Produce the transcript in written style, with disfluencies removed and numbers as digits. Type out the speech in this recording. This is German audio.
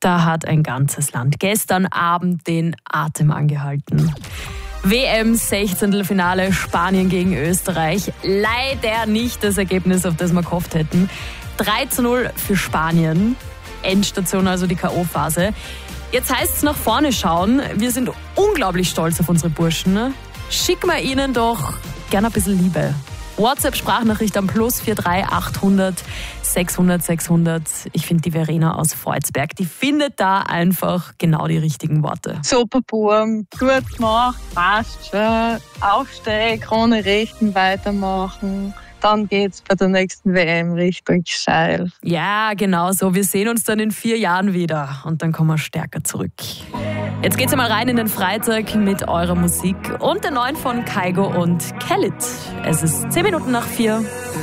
Da hat ein ganzes Land gestern Abend den Atem angehalten. WM-16. Spanien gegen Österreich. Leider nicht das Ergebnis, auf das wir gehofft hätten. 3:0 für Spanien. Endstation, also die K.O.-Phase. Jetzt heißt es nach vorne schauen. Wir sind unglaublich stolz auf unsere Burschen. Schicken wir ihnen doch gerne ein bisschen Liebe. WhatsApp-Sprachnachricht am +43 800 600 600. Ich finde die Verena aus Volzberg, die findet da einfach genau die richtigen Worte. Super, Burm, gut gemacht, passt schon. Aufsteigen, Krone richten, weitermachen. Dann geht's bei der nächsten WM richtig steil. Ja, genau so. Wir sehen uns dann in 4 Jahren wieder und dann kommen wir stärker zurück. Jetzt geht's einmal rein in den Freitag mit eurer Musik und der neuen von Kygo und Khalid. Es ist 10 Minuten nach 4.